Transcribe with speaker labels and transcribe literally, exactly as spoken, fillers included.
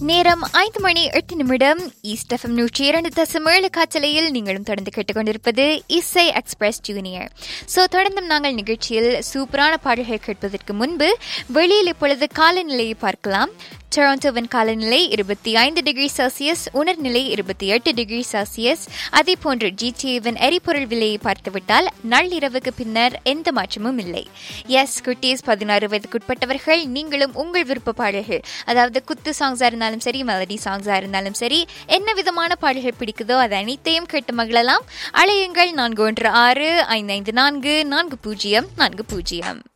Speaker 1: நேரம் ஐந்து மணி எட்டு நிமிடம். ஈஸ்ட் எஃப்எம் நூற்றி இரண்டு தசம் ஏழு காற்றலையில் நீங்களும் தொடர்ந்து கேட்டுக்கொண்டிருப்பது இசை எக்ஸ்பிரஸ் ஜூனியர். ஸோ தொடர்ந்தும் நாங்கள் நிகழ்ச்சியில் சூப்பரான பாடல்கள் கேட்பதற்கு முன்பு வெளியில் இப்பொழுது காலநிலையை பார்க்கலாம். டொரண்டோவின் காலநிலை இருபத்தி ஐந்து டிகிரி செல்சியஸ், உணர்நிலை இருபத்தி எட்டு டிகிரி செல்சியஸ். அதே போன்று ஜிடிஏவின் எரிபொருள் விலையை பார்த்துவிட்டால் நள்ளிரவுக்கு பின்னர் எந்த மாற்றமும் இல்லை. எஸ் குட்டீஸ், பதினாறு வயதுக்குட்பட்டவர்கள் நீங்களும் உங்கள் விருப்ப பாடல்கள், அதாவது குத்து சாங்ஸா இருந்தாலும் சரி, மெலடி சாங்ஸா இருந்தாலும் சரி, என்ன விதமான பாடல்கள் பிடிக்குதோ அது அனைத்தையும் கேட்டு மகிழலாம். அழையுங்கள் நான்கு ஒன்று ஆறு ஐந்து ஐந்து நான்கு நான்கு பூஜ்ஜியம் நான்கு பூஜ்ஜியம்.